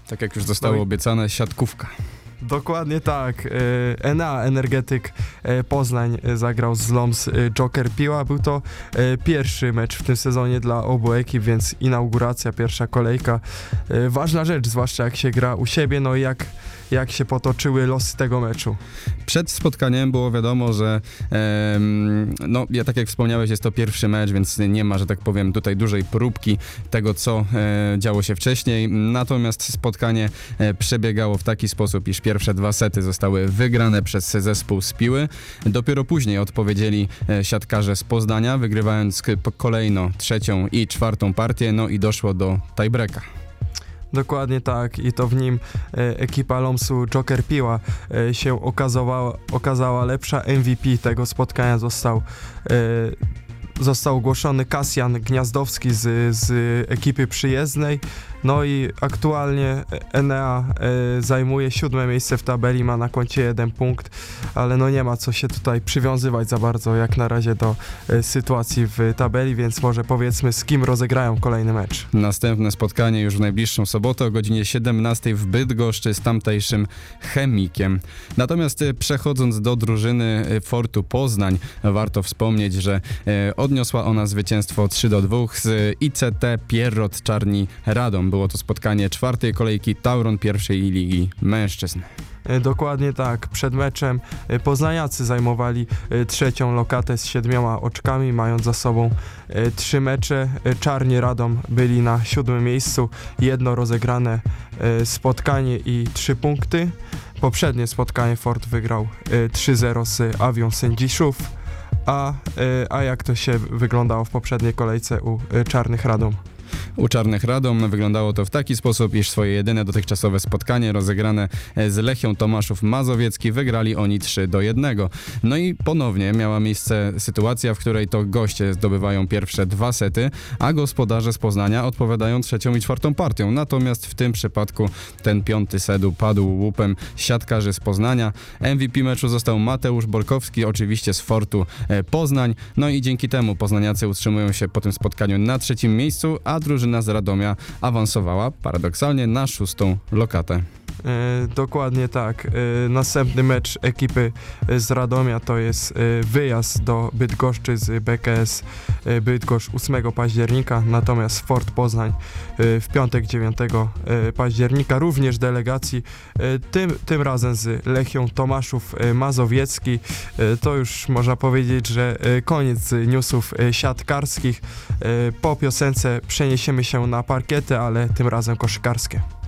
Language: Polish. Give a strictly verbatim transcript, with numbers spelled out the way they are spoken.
Tak jak już zostało No i- obiecane, siatkówka. Dokładnie tak. E, N A Energetyk e, Poznań e, zagrał z Loms e, Joker Piła. Był to e, pierwszy mecz w tym sezonie dla obu ekip, więc inauguracja, pierwsza kolejka. E, Ważna rzecz, zwłaszcza jak się gra u siebie, no i jak, jak się potoczyły losy tego meczu. Przed spotkaniem było wiadomo, że em, no, ja tak jak wspomniałeś, jest to pierwszy mecz, więc nie ma, że tak powiem, tutaj dużej próbki tego, co e, działo się wcześniej. Natomiast spotkanie e, przebiegało w taki sposób, iż pierwsze dwa sety zostały wygrane przez zespół z Piły. Dopiero później odpowiedzieli e, siatkarze z Poznania, wygrywając k- kolejno trzecią i czwartą partię, no i doszło do tiebreaka. Dokładnie tak i to w nim e, ekipa Lomsu Joker Piła e, się okazała, okazała lepsza. M V P tego spotkania został e, został ogłoszony Kasjan Gniazdowski z, z ekipy przyjezdnej. No i aktualnie N A e, zajmuje siódme miejsce w tabeli, ma na koncie jeden punkt, ale no nie ma co się tutaj przywiązywać za bardzo jak na razie do e, sytuacji w tabeli, więc może powiedzmy, z kim rozegrają kolejny mecz. Następne spotkanie już w najbliższą sobotę o godzinie siedemnastej w Bydgoszczy z tamtejszym Chemikiem. Natomiast e, przechodząc do drużyny e, Fortu Poznań, warto wspomnieć, że e, odniosła ona zwycięstwo trzy do dwóch z I C T Pierrot Czarni Radom. Było to spotkanie czwartej kolejki Tauron pierwszej ligi mężczyzn. E, Dokładnie tak. Przed meczem e, poznaniacy zajmowali e, trzecią lokatę z siedmioma oczkami, mając za sobą e, trzy mecze. E, Czarni Radom byli na siódmym miejscu, jedno rozegrane e, spotkanie i trzy punkty. Poprzednie spotkanie Fort wygrał e, trzy zero z Awią Sędziszów. A, e, a jak to się wyglądało w poprzedniej kolejce u e, Czarnych Radom? U Czarnych Radom wyglądało to w taki sposób, iż swoje jedyne dotychczasowe spotkanie rozegrane z Lechią Tomaszów Mazowiecki wygrali oni trzy do jednego. No i ponownie miała miejsce sytuacja, w której to goście zdobywają pierwsze dwa sety, a gospodarze z Poznania odpowiadają trzecią i czwartą partią. Natomiast w tym przypadku ten piąty set padł łupem siatkarzy z Poznania. M V P meczu został Mateusz Bolkowski, oczywiście z Fortu e, Poznań. No i dzięki temu poznaniacy utrzymują się po tym spotkaniu na trzecim miejscu, a drużyna z Radomia awansowała paradoksalnie na szóstą lokatę. E, dokładnie tak. E, następny mecz ekipy e, z Radomia to jest e, wyjazd do Bydgoszczy z B K S e, Bydgoszcz ósmego października, natomiast Fort Poznań e, w piątek dziewiątego e, października, również delegacji, e, tym, tym razem z Lechią Tomaszów e, Mazowiecki. E, to już można powiedzieć, że e, koniec newsów e, siatkarskich. E, po piosence przeniesiemy się na parkiety, ale tym razem koszykarskie.